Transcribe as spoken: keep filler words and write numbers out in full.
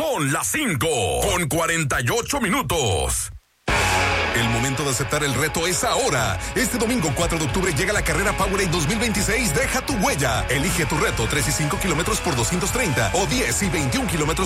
Son las cinco con cuarenta y ocho minutos. El momento de aceptar el reto es ahora. Este domingo cuatro de octubre llega la carrera Powerade dos mil veintiséis. Deja tu huella. Elige tu reto, tres y cinco kilómetros por doscientos treinta o diez y veintiún kilómetros